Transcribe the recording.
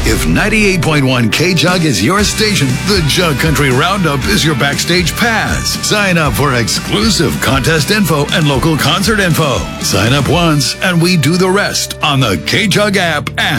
If 98.1 K-Jug is your station, the Jug Country Roundup is your backstage pass. Sign up for exclusive contest info and local concert info. Sign up once and we do the rest on the K-Jug app and